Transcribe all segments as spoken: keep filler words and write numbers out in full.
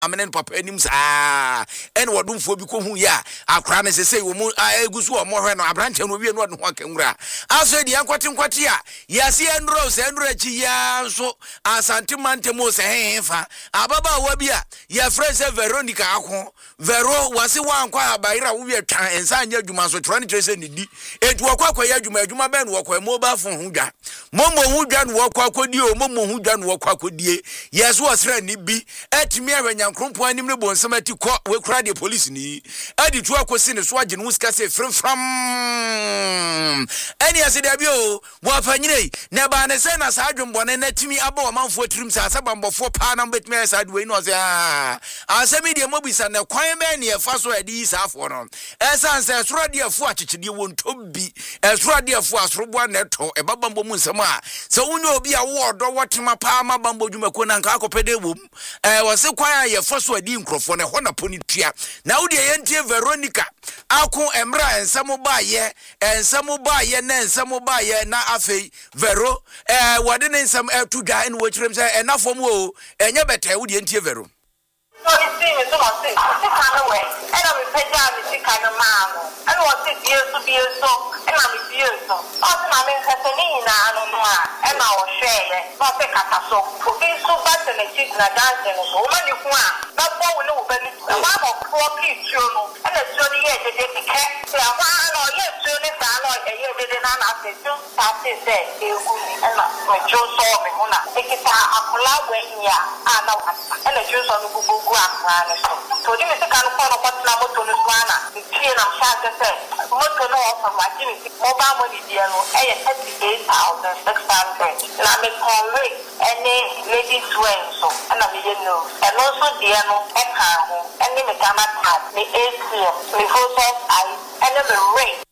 amene papa anim saa ene wodumfo bi ko hu ya akra ne sese wo mu egusu o mo hwe no abrante no wie no no akanwura aso di ankwate nkwate a yase enro se enro achi ya so asante mante mo se hefa ababa wa bi a ya frese Veronica akho Vero wase wankwa abaira wo wie twan ensa anya adwuma so tro ne trese ne di etu okwa akoya adwuma adwuma ben wo kwa mobile phone hu dwa momo hu dwa no okwa akodi o momo hu dwa no okwa akodie yeso osra ni bi etimi awanya krompo anim ne bonsam ati ko we kura de police ni adi tu akosi ne so agye no sika se frem from eni ase da bi o wo afanyire ne ba ne se na sa adwumbone na timi aba o manfo tirim sa asabambofo pa na betimi asa de we no se ah asemi de mobisa ne kwan be ne efa so adi sa afo no esan se soro de afo akyekide wontobi esoro de afo asorobo na to e babambo mu nsam a se wunyo obi a wo odo wotema pa ma bambo dwumako na nka akopede wom eh wo se kwan a ye fa so adi nkrofo ne ho na poni tua na wo de yentie Veronica akon emra ensamo ba ye ensamo ba ye na ensamo ba ye na afei Vero eh wode ne ensam etudwa en wo kirem se enafo mu o enye beta wo de yentie Vero. So you see me, so I say, this kind of way, and I'm a peja, this kind of man, and what's it years to be so, and I'm a year so. Also, I'm in Casanina, I don't know, and I will share it, not a cataso, for being so bad and a chicken and dancing, so when you want, not what we know, but it's a lot of poor people, and it's only yet they did the cat, they are one or yes, soon as I know, and you didn't ask it, just start to say, you and my Joe saw me, when I take it out, I pull out when you are, and the Jews on the Google. So you can call what Lamoto is Rana, the Tian of Shaka, Moto from my Jimmy, mobile money, dear, eighty-eight thousand six hundred. And I make convict any lady swing, so, and I mean, you know, and also Diano, Ekaro, and the Mechanic, the A C M, the Hotel Ice, and the ring.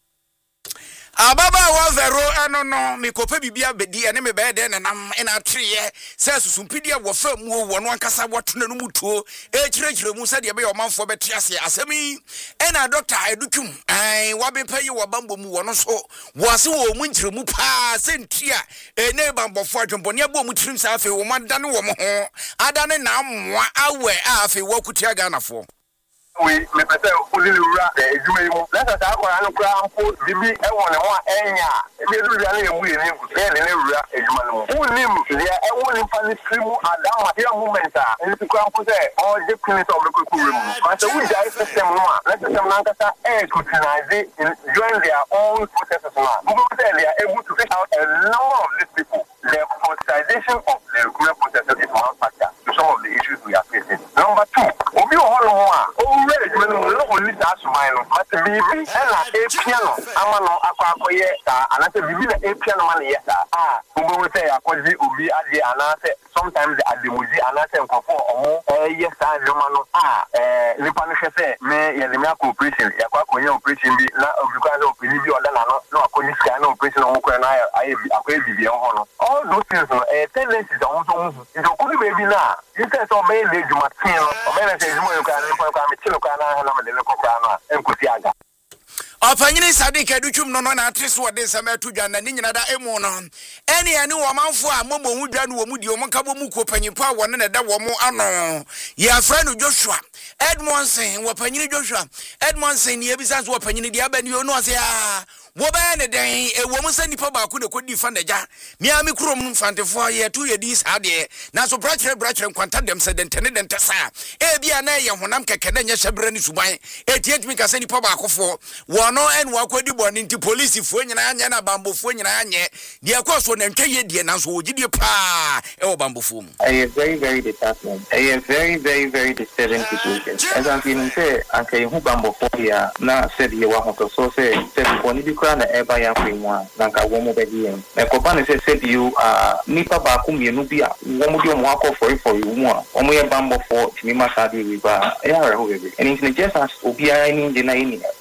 Ababa wa Vero eno no me kopa bibia bedi ene me be de nenam ena treye se susumpidia wo fam wo wo no ankasa wotona no mutuo e kirekire mu se de be yo manfo beti ase asemi ena doctor edukum ai wa be payi wo bambo mu wo no so wo ase wo mu nkire mu pa se ntia ene bambofo adwombo ne abo mu tirim sa afi wo madane wo mo ho adane na amwa awe afi wo kutia ganafo we me pese uli lura e jume mu lesa ta ko anu kra ampo bibi e won ne ho enya e bi du ya na emu ye ne ngu e ne lura e juma no unim ya e won fa ni trimu adama ya momenta e ti kra ampo se o je kini to be ko mu ka se we ja system no a let system na nkasa e scrutinize join their own processes na go go they are able to fish out a number of these people. The politicization of the recruitment process is one factor to some of the issues we are facing. Number two, obi o holo mo a o really you know no only that smile no but bibi na e piano ama no akwa akoye ta anase bibi na e piano man yes ah obo we say akwaji obi ade anase sometimes the ademuji anase nkofo omo eh yes ah joma no ah eh nipa no hwese me ye le cooperation ya kwa konya operation bi na obi kwa no opini bi oda na no no akoni sika na operation no kwa na aye akwa bibi en ho no all those things no eh tendencies on so mu so kudi baby na you say so be le juma tin no o be na say juma yo ka ni kwa me chilo ka na na me de ko kwa na enkusi aga Opanyini Sadik edutwum no no na atreso wode nsama atudwa na ni nyina da emu no ene ene wo manfo a momo hu dwa no wo mu di o monka bo mu ko panyimpo a wone na da wo mu ano ya fra no Joshua Edmondson wo panyini Joshua Edmondson ni ebisa so wo panyini dia ba ni o no ase a wo ba ne den e wo mu sanipa ba ko de ko di fa na ja mi ami krom fantefo ye to ye di sa de na so brachere brachere kwanta dem se den tene den tesa e bia na ye honam keke na nya hyebra ni suban e tie timi ka sanipa ba akofo wo no en wa kwadi boni nti police fo nyina anya na bambo fo nyina anye de akoso na ntwe ye de na so ogidie pa e wo bambo fo mu I am very very determined I am very very very disturbing situation as I'm feeling say anke hu bambo fo ya na said ye wa hoto so say said for ni bi kra na eba ya fo mu a na nka wo mo be di en e ko ba ne say said you ah nipa ba ku mienu bi a wo mo di o mo akọ for for you mu a o mo ye bambo fo timi ma sa di wi ba e ya re ho bebe and in just as obi ara ni de na ni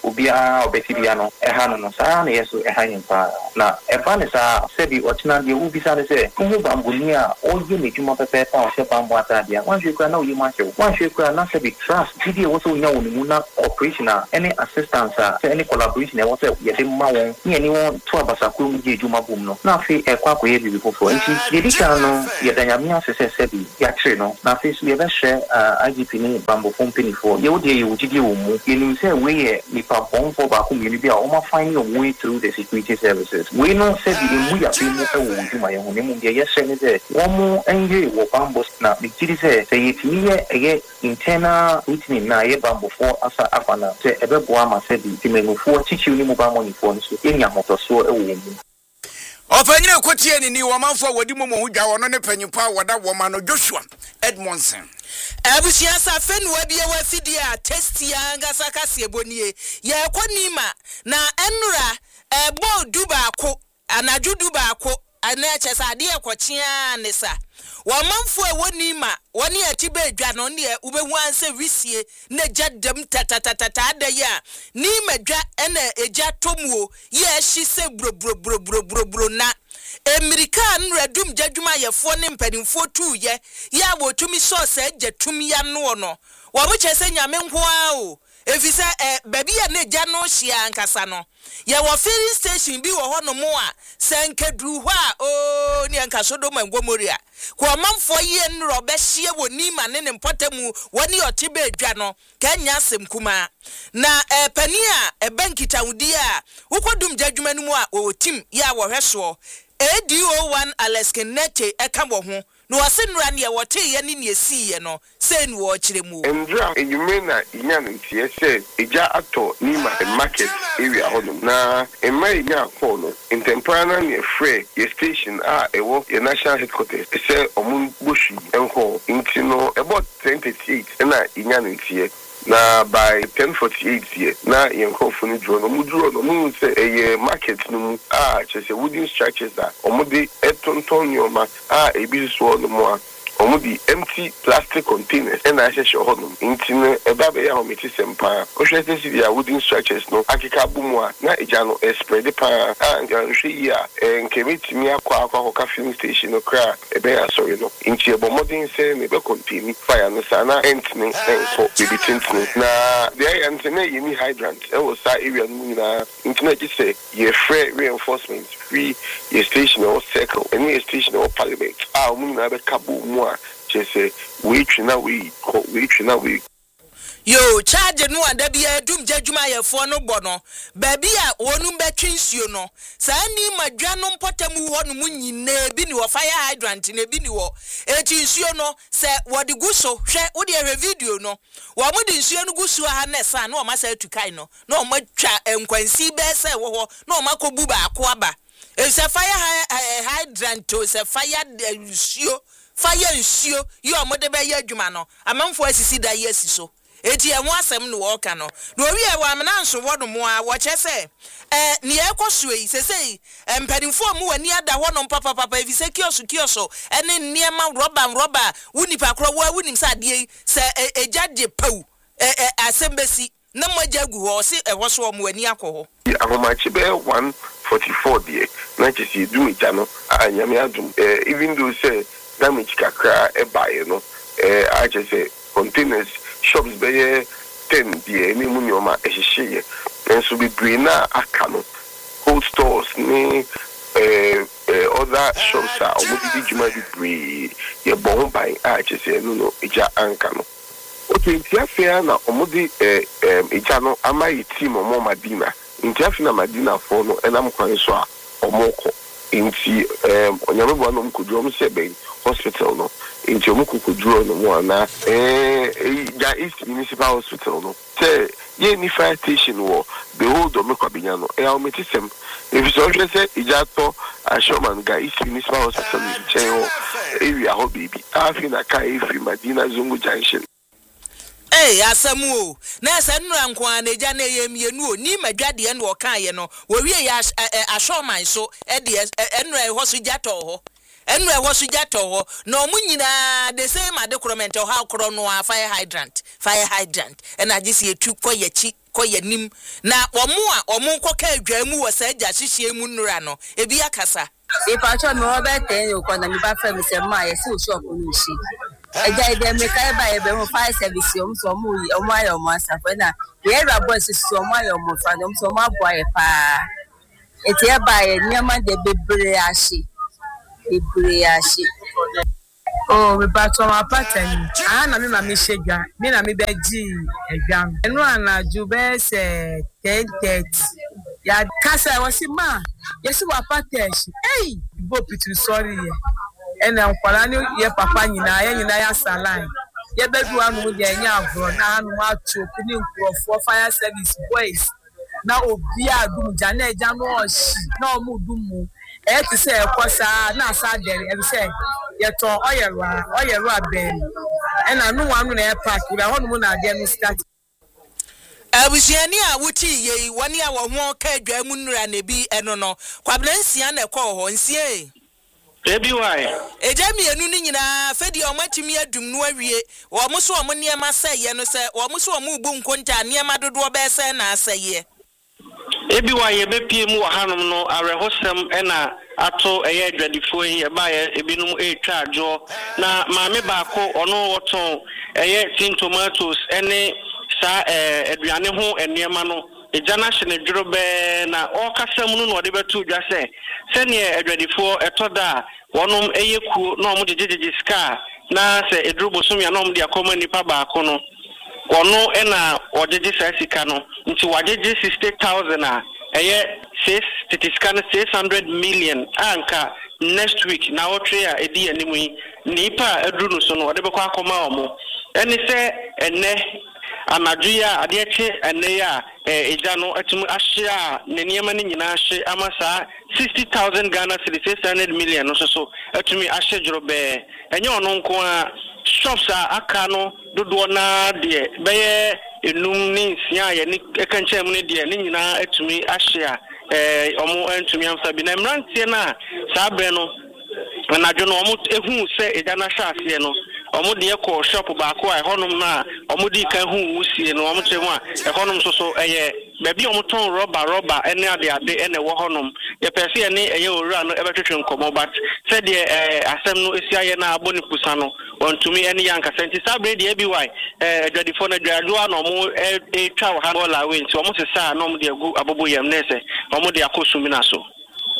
obia obetibia no eha no no saa na yeso eha nyimpa na efa ne saa se bi ochina de ubisa ne se ko bambuni a oye ne dwuma pepe pa o se bambo atade a wan hwe kura na oyi ma hwe wan hwe kura na se bi trust bidi e wo so nya wonu mu na operation a any assistance a any collaboration e wo se ye de ma won ne ni won to abasa ko mu je dwuma bom no na afi e kwa ko ye bi fofo nti ye di kan no ye da nyame asese se bi ya tre no na afi so ye be hwe I G P ni bambo company for ye wo de ye wo gigi wo mu ye ni se we ye ni pa bon for ba ko mi ni bi a o ma find your way through the security services we no se bi mu ya bi mu e wo dwuma ye ho ne mu ye ye hwe ne de wo mu enye wo bambo na bi gidi se se ye ti ye ye internal routine na ye bambo for asa afana se ebe bo ama se bi ti menu for chichi ni mu ba mo ni for so ye nya hoto so e wo mu Opanyina kotie ni ni wamanfo wodi mo mo hudwa wono ne panyimpa woda woma no Joshua Edmondson Abusia sa fenu wabie wa fidie a testia ngasa kase ebonie ye konima na enura ebo duba ko anaju duba ko ana chesa ade ekochia ne sa wamanfo ewonima woni atibe adwa no ne ubehu anse wisie na jadam tatatatata adaya ni madwa ena eja tomuo ye hyi se bro bro bro bro bro bro na America nredum jadwuma yefo ne mpanimfo tu ye ya wotumi so se jatumi ya no no wo bo chese nyame nko a o efise eh baby ya ne ja no hia ankasa no ye wo filling station bi wo ho no mo a senkedru ho a o ni ankaso do mangomoria ko manfo ye nro be hie woni ma ne ne mpotemu woni otibe adwa no kanya asem kuma na eh pani a e bankita wudi a ukodum jadwuma no mu a o tim ya wo hweso A D O one Aleskenete eka wo ho no wase nura ne wote ye ne ne siye no se nu wo kire mu Endra enyume na inya ntie se eja ato nima market area hono na emma inya ko no intempana ne free ye station a ewo ye national headquarters se omun boshi enko inti no about ten thirty-eight na inya ntie na by ten forty-eight here na yenko funu dro no mudro no mu se eye market no mu ah chese wooden structures that omudi etonton yoma ah ebi so no mo a omudi empty plastic containers and I say honum intino eba be ya homiti sempa o hwese si dia wooden structures no akika bumu a na eja no spread pa ah nganhwe ya nkebetimi akwa akwa ka filling station no kra ebe ya sorry no inti ebo modern say me be contain fire no sana entne enko bibi tintne na there antene yini hydrant e wo sa area no nyina intine ji say ye free reinforcement free ye station or circle any station or parliament ah mu na be kabu mu chese we twina we we twina we yo charge no ada bia dum jadwuma yefo no bo no ba bia wonu betwi nsuo no sa ni madwa no mpotamu ho no munyine bi ni wo fire hydrant na bi ni wo eti nsuo no se wodi guso hwe wodi ehwe video no wo mudi nsuo no guso ha na sa na o ma sa tukai no na o ma twa enkwansi be se wo ho na o ma kobu ba ako aba e se fire hydrant to se fire nsuo fire nsuo yo mode be ya adwuma no amanfo asisi da ye asiso eti enwo asem no wo ka no na owi e wa amna nso wo no mo a wo chese eh ne ekoso yi sesei empadinfo mu wani ada ho no papa papa evise kioso kioso ene niema roba roba wunipa kro wo wunim sa de se ejade pau eh asembesi na moja gu ho se ewo so mo wani akoho ahomachi be one forty-four there na chesi du ija no anyame adum eh even though say damage kakra e bae no eh a chese containers shops be ten there ni mu nyoma ehihye enso be brina aka no cold stores ni eh other shops are omudi juma bi bre ye bon bai a chese no no ija anka no okay ntiafia na omudi eh ija no amayi team omo Madina ntiafia na Madina for no enam kwan so a omoko inti um onyamebo no mkudro msebe hospital no inti omukukudro no mo na eh ja East Municipal Hospital no te ye ni fire station wo the whole do mekwabinya no e ametisem if so say ijato ashoman ga East Municipal Hospital in Cheo area ho baby afi na kai fi Madina Zungu Junction. Eh asamu na sanura nkwa na eja na yemienu ni madwade en wo kan ye no wo wie ya ashoman so e de enura ho so jato ho enwe ho so jato ho na omu nyina the same adekorament how kro no fire hydrant fire hydrant and agisi etu koyechi koyenim na omu a omu koka adwamu wo sa agya hihie mu nnura no ebi akasa ipacho me obete yo kwa na mi ba fa mi se ma ye si o shop no shi eja ide me kai ba ye be mo fire service o so mo o mo ayo mo asafa na ye ra boy si so mo ayo mo fa no so mo abo ye pa eti e ba ye niam de bebre ashi bebre ashi oh me ba to ma pattern ah na me ma me shega me na me be ji egam enu anaju be se ten thirty ya kasa wasi ma yesi wa pattern hey bo pitu sorry ye ena nkwala ni ye papa nyina ye nyina ya salon ye bedu anu de enya agro na anu atu kuni nkrofo fire service boys na obi adum jana eja no oshi na omudumu e ti se ekosa na asa dere e se ye to oyelwa oyelwa ben ena nu anu na e park we honu na de no start abusiani a wuti ye wani a wo ho ka adwamu nnura na bi eno no kwabransia na ekọ ho nsie ebi why ejami enu ni nyina fedi o matimi adum no awie wo mo so o mo niema seye no se wo mo so o mo ubu nkonta niema dodo be se na aseye ebi why e be pie mu wa hanom no arehosem ena ato eye adwadifo ye ba ye ebinum e twa ajo na maame baako ono woton eye tin tomatoes ene sa eh aduane ho eniema no ejana hye dwuro be na o kasam no no de betu dwa se se ne adwadifo etoda wonom eyeku na omo jejeje ska na se edrubo sumia na omo de akoma nipa baako no wono ena ojeje sa sika no nti wajeje sixty thousand a eye six titiskan six hundred million anka next week na otwe a edi animu nipa edru no so no de bekwa akoma omo eni se enne amaduya adeche enne ya eja no atum ahia ne niema ni nyina ahye amasa sixty thousand Ghana cedis six hundred million no so so atumi ahye jorobe enye ono nko a shops a aka no dodo na de beye enum ni nsia ye ni ekanche mu ne de ni nyina atumi ahye a eh omo antumi amsa bi na mrantie na saa bre no na dwo no omo ehu se eja na hwa ase no omo de ekọ shop baako a honom na omo di kan hu wusie no omo chemu a ehonom so so eye baby omo ton rubber rubber ene ade ade ene wo honom ye pese ene eye owura no ebetwetwe nkomo but said the eh asem no esiaye na aboni pusa no ontumi ene yanka senti sabre de abi why eh adwadifo na dwadua no omo e twa wo ha bola we nti omo sesa na omo de agu abobo yam nese omo de akosumi na so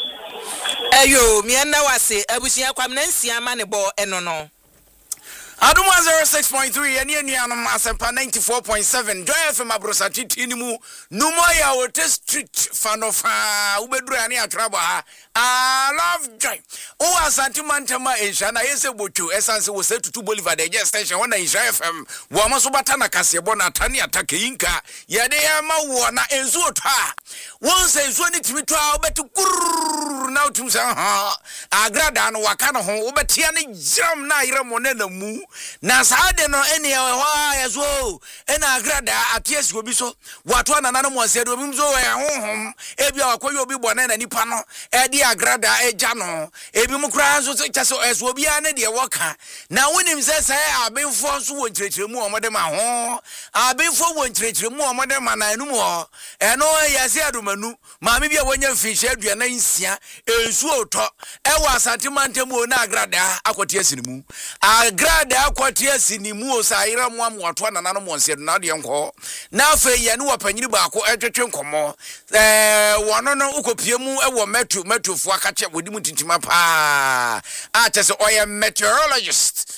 ayo mi anda wase abusia kwamna nsia ma ne bo eno no Aduma zero six point three and Yanianum Asempa ninety-four point seven. Joy F M Abrosati Tinimu Numoya Wote Street Fanofa Ubedruani Atraba. I love Joy. Oh, Santimantama Ishana Yese Buchu, Essence was said to two Bolivar, the jet station one in Joy F M. Wamasobatana Casabona Tania Takinka. Yadea Wana Enzuta. Once a twenty to twelve, but to now to Saha. Agradan Wakano, Ubetiani Jam Naira Monena Mu. Na saade no ene wa yazo ena agrada aties go bi so watu ana nanu mo se do bi mzo e honhom e bia wakoyo bi bone na nipa no e di agrada eja no e bi mu kra so kyase eso bi a ne de woka na wonim se se abenfo so wo nkyerkyeremu o mode ma ho abenfo wo nkyerkyeremu o mode ma na enum ho e no yase adomanu ma me bia wonya finhye aduana nsia ensu oto e wa santimantemu na agrada akotie sinimu agrada akwati asinimu osaira mu amwato na nanu monse na de nko na afa ye ne wapanyiri baako etwetwe nkomo eh wono no ukopie mu ewo metu metufo akache wodimu tintima pa a chese oye meteorologist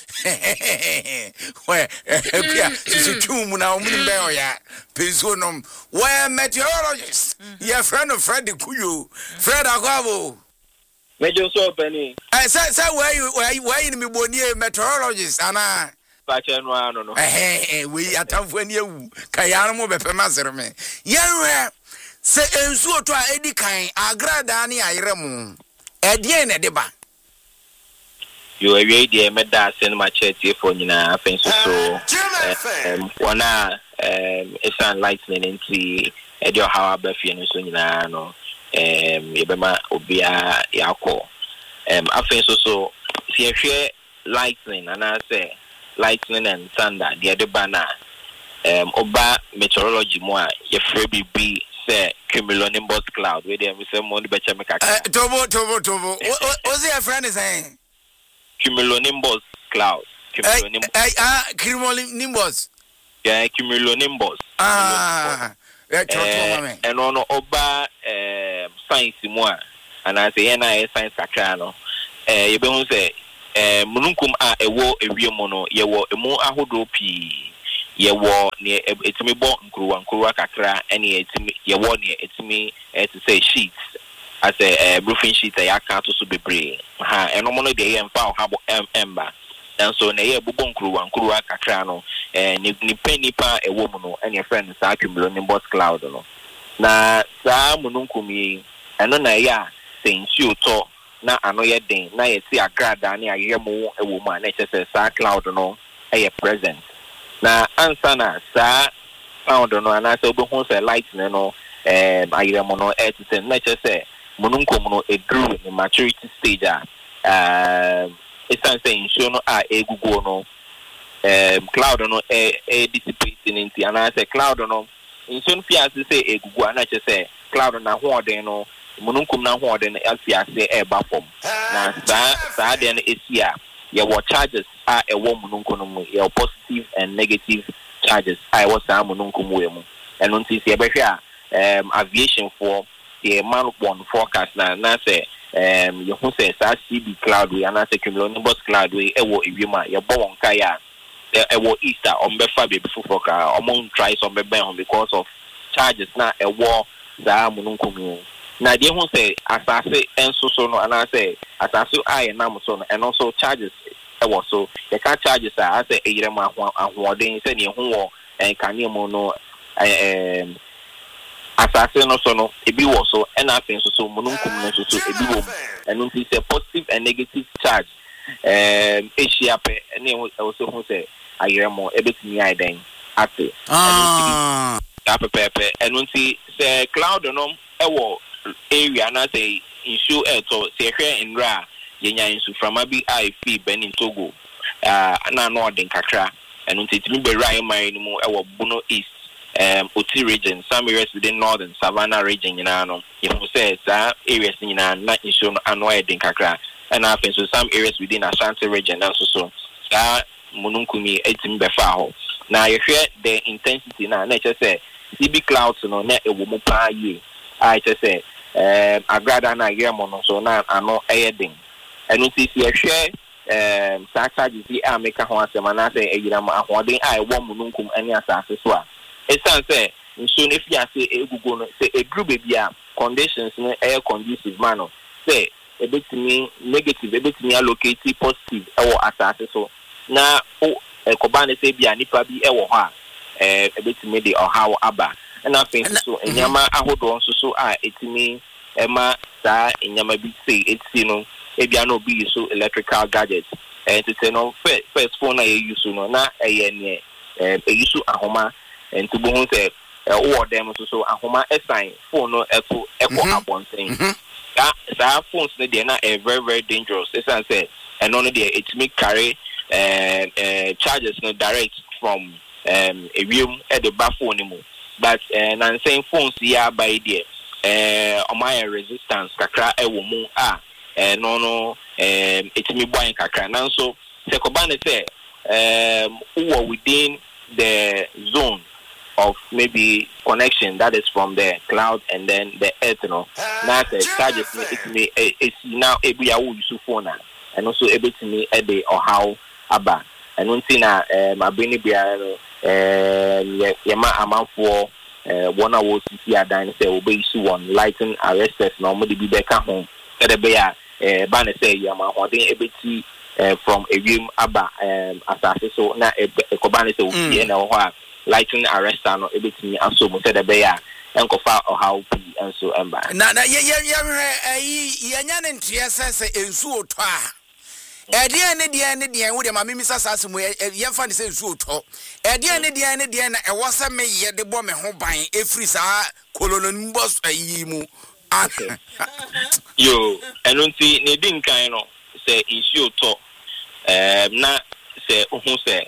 we pia sisitum na omuni mbe oya pensonom we meteorologist your friend of Fred Kuyu Fred Agwabo Major so penny. I said, so where you where you where you me boni meteorologist ana Pacha no ano no. Eh we atamfo ani awu kayano mo bepe masere me. Yenwe se ensu oto a edi kan agrada ne ayere mu. Edie ne de ba. You away the meda send my church for nyina afen so so. Um wana um it's an lightning into edio how abafie no so nyina no. Um yebema obia yako um afen so so see lightning and I say lightning and thunder the other banner um oba meteorology more your free be say cumulonimbus cloud where them say more better make tobo tobo tobo what's your friend is saying cumulonimbus cloud cumulonimbus ah cumulonimbus yeah cumulonimbus ah yeah and on oba um science more and I say na science kakra no eh you be who say eh mununkum a ewo ewiemo no ye wo emu ahodo pi ye wo ne etimi bo nkruwa nkruwa kakra ene etimi ye wo ne etimi eh to say sheets as a roofing sheet ya ka to so bebre ha eno mo no de ye mfa habo emba and so na ye bubo nkruwa nkruwa kakra no eh ni nipa ewo mu no ene friend sa cumulonimbus cloud no na sa mununkum yi eno na ya sensu to na ano ye den na ye ti agrada na ayemu ewo mu na che sa cloud no e present na answer na sa sound no na so be hu say light no eh ayemu no e ti na che say mununkum no e grew in maturity stage ah um it's saying show no a egugo no um cloud no e e dissipating into and I say cloud no in soon fear say egugo na che say cloud na ho den no mununkum na ho den afiase e ba form na sa sa den esia ye wo charges a e wo mununkum no mu ye positive and negative charges I was sa mununkum we mu eno nti se e be hwe a um aviation for the man one forecast na na say um you who say sa C B cloud we and say cumulonimbus cloud we e wo ewiema ye bo won kai a e wo easter on be fa be before ka omon try some be ben because of charges na e wo za mununkum na dey who say asase enso so no and I say asase I na so no and also charges e wo so they can charges I say e yire ma ahoden say ne hu wo en kanemu no um asase no so no e bi wo so and afin so so mununkum no so so e bi wo and no say positive and negative charge um eshia pe ne also who say ayire mo e betimi ai den ate ah apepepe and no say cloud no e wo area na say issue eto say hwe nra yenya insu from abi I fee Benin Togo ah na no den kakra enu ntimi be rai man mu e wo Bono East um Oti region some areas within northern Savannah region nyina no you say sa areas nyina na issue no ano den kakra and afin so some areas within Ashanti region na so so sa mununkumi etimi be fa ho na ye hwe the intensity na na che say C B clouds no na e wo mu pa ye I just say um agrada na yemo no so na ano eyeding enu ti si ehwe um sa charges di ameka ho asema na say eyira ma ahoden ai wo mununkum ani asase so a esan say nso ne fi ase egugo no say e group be a conditions no air conducive man no say e betimi negative e betimi allocate positive e wo asase so na o ekoba ne say bia nipa bi e wo ho a e betimi de ohawo aba and I think so enyama ahodo nso so a etimi ema sa enyama bi say etsi no e bia no bi so electrical gadgets and to say no first phone na you use no na eye ne e use ahoma and to bo say o dem so so ahoma assign phone no eto eko abonten that sa phones no dey na e very very dangerous this and say and only there etimi carry uh, uh charges no direct from um a room at the back phone mo but uh, nan saying phones here by there eh uh, my resistance kakra e wo mu a eh no no um etimi boy kakra nan so se ko ba ne say um who within the zone of maybe connection that is from the cloud and then the earth you know na the charges etimi it's now ebu ya wo use phone and also able to me e dey or how aba and one thing na um abeni bia no eh yema amanfo eh one hour sisi adan say obey issue one lighting arresters na mo de bi be ka ho e de be ya eh ba ne say yema hoden ebeti eh from ewim aba um asase so na e ko ba ne say obi na ho a lighting arrester no ebeti aso mo say de be ya enkofa or how pi enso emba na na ye ye ye ye nya ne ntia sese ensu oto a Edian ne dia ne dia wo de ma mimi sasa mu ye fa ne se nsu oto edian ne dia ne dia na e wo se me ye de bo me ho ban efri sa kolonimbus ayi mu yo enunti ne din kan no say issue to um na say who say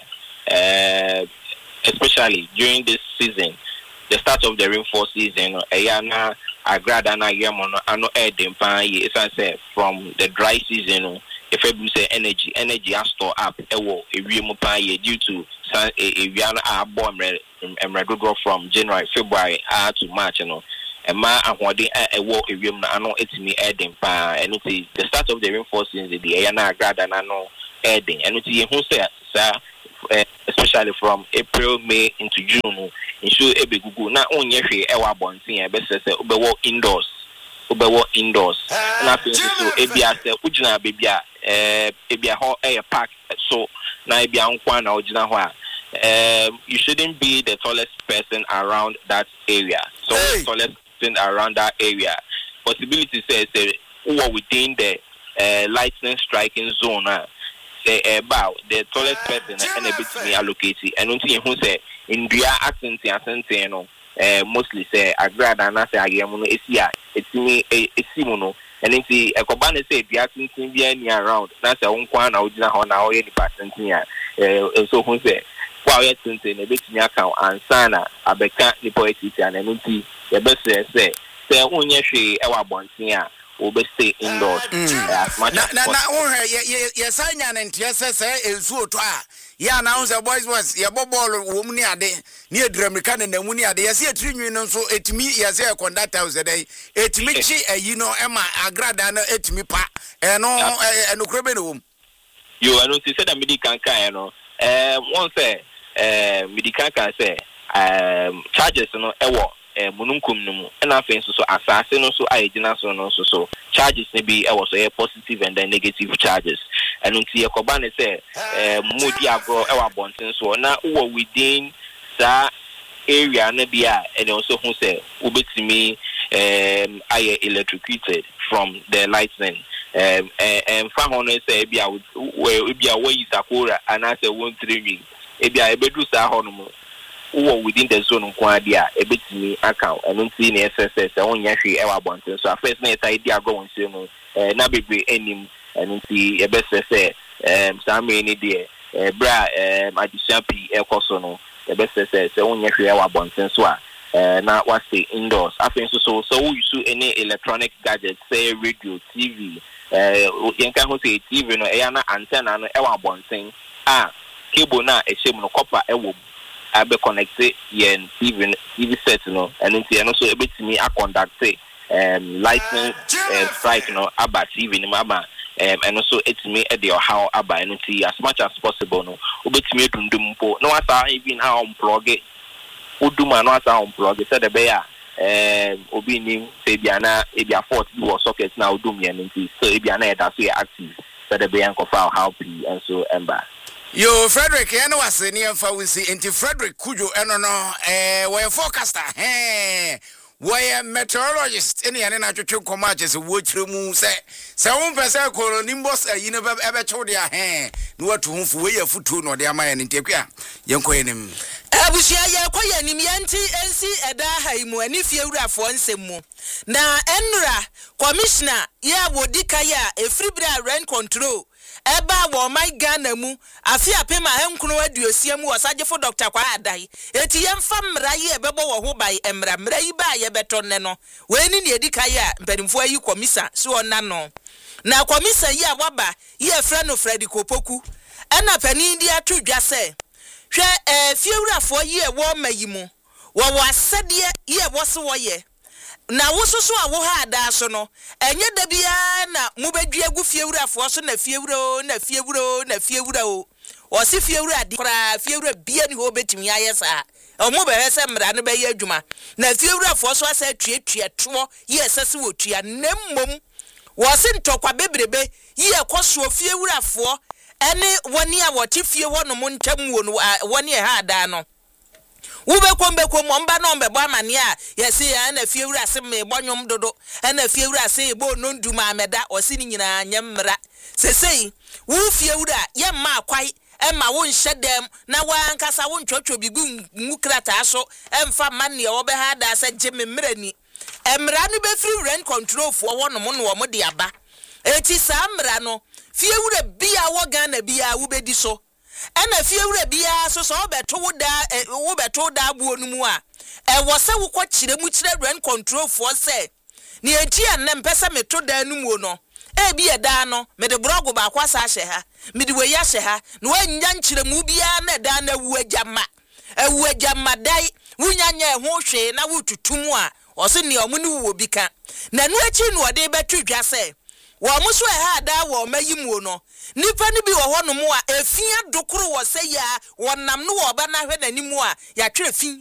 uh especially during this season, the start of the rainfall season, ayana agrada na yemono ano edem pan ye if I say from the dry season, if you say energy energy has store up ewo ewiemu pan ye due to ewiana a bomb emredo from January February uh, to March you know and ma ahode ewo ewiemu na ano etimi edem pan and it the start of the rainfall season the ayana agrada na no edem and it ye hu say sir especially from April, May into June, ensure ebe gugu na onye hwe ewa bontin e be se obewo indoors obewo indoors na pe so ebia se ugina bebia eh ebia ho e park so na ebia nkwa na ugina ho a um you shouldn't be the tallest person around that area so hey. The tallest person around that area possibility says say who are within the uh, lightning striking zone uh, say about the tallest person and a bit to me allocated and until who say in India accent and no uh mostly say agrada and I say again it's yeah it's me a simono and it's a cobane say the accent be around that's a one quan original on our any percent here uh so who say wow yet since a bit to me account and sana abeka the poetry and until the best say say onye she ewa bontia will stay indoors mm. as much na, as na, possible. Na, ye ye sanya na ntiese se ensuo to a ya announce boys boys ye bobolo wo mu ni ade ni edramika na mu ni ade ye se etrinwi no so etimi ye se conduct house dey etimi chi ayi no e ma agrada na etimi pa e no e no krobe no wo yo I don't see say that medical kan no eh one say eh medical kan say um charges no e wo eh mununkum no mu na afen so so asase no so ayegina so no so so charges ne be e was so positive and then negative charges and until yakoba ne say eh mudi agro e wa bonten so na wo within that area na bia and also who say obetimi um aye electrocuted from the lightning um and fa hono say bia we bia we isakora and I say one three e bia e bedu sa hono mu who within the zone of dia a bit me account and don't see any S S S on yashi ever bonten so first night idea going to no na be any and see a best say um some any there bra um addition p ekoso no the best say say on yashi ever bonten so uh na what say indoors after so so so you use any electronic gadgets say radio T V uh you can ho say T V no e na antenna no ever bonten ah cable na e shame no copper e wo I be connected yen T V T V set no and then also a bit to me I conduct um lightning uh, strike no about T V no mama um and also it's me at your how about and as much as possible no bit me dundum po no asa even how unplug it uduma no asa unplug it said the bear um obi nim say bia na e bia fault do or socket na udum yen so e bia na e da so active said the bear ko file how p and so emba Yo Frederick eno wase ni emfa wisi enti Frederick Kujo eno no eh we forecaster eh we meteorologist eni ane na twetwe komache se wo kire mu se se wo pese ko nimbos ayi ne ebe chew dia eh ni watu humfu we yafutu no de amaye ni ntekwa yenko yenim abusia ye koye nim yanti ensi eda haimu ani fiewurafo nsemu na enra commissioner ye wodika ya efribra rent control eba wo my Ghana mu afi apema henkunu aduosia mu wasagefo Doctor Kwa Adai eti yemfa mra ye bebo wo ho bai emra mra yi ba ye betonne no we ni ne edika ya mpanimfo ayi komisa so ona no na komisa yi awaba ye fra no Freddy Kopoku ena pani ndi atudwa se hwe eh fiewurafo ye wo mayi mu wo wasade ye wo se wo ye na wososo a wo ha da so no enye da bia na mubedua gu fiewurafo so na fiewuro na fiewuro na fiewuro o o se fiewuro ade kra fiewuro bia ni ho betimi ayesa o mo be hese mra no be ye adwuma na fiewurafo so asa tuatua to ye sese wo tua nemmom wo se ntokwa bebrebe ye koso fiewurafo ene woni a wo te fie wo no mo ntam wo no woni ha da no ube kombe ko momba no mbe ba mane a yesi ya na fiewura se me bonyom dodo na fiewura se bo no nduma ameda osi ni nyina nyemra sesei wu fiewura ye ma kwai e ma wo nhedem na wa nkasa wo ntwotwo bigu ngukrata so emfa mane wo be ha da se geme mrani emra no be free rent control fo wo no mo no wo mo de aba eti sa mra no fie wura bia wo Ghana bia wo bedi so ena fie wura bia so so obeto wo da wo beto da abuo no mu a e wo se wo kɔ kyire mu kyire rent control for say ni enti an na mpesa meto da no mu no e bi eda no me de brogo ba kwasa hye ha me de we ya hye ha no wanya nkyire mu bia na da na wu agama ewu agama dai wunya nya ho hwe na wututumu a ose ne omu ne wo bi ka na nu achi no de betu dwa se wo muso e ha da wo mayimu no nipa ni bi wo ho no mu a efia dokoro wo se ya wonam no wo ba na hwe nanimu a ya twere fi